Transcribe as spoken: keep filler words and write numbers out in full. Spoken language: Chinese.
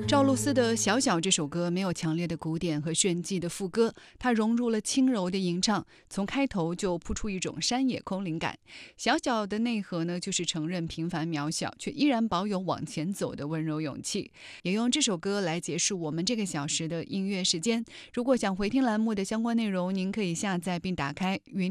赵露思的《小小》这首歌没有强烈的鼓点和炫技的副歌，它融入了轻柔的吟唱，从开头就扑出一种山野空灵感。小小的内核呢，就是承认平凡渺小，却依然保有往前走的温柔勇气。也用这首歌来结束我们这个小时的音乐时间。如果想回听栏目的相关内容，您可以下载并打开云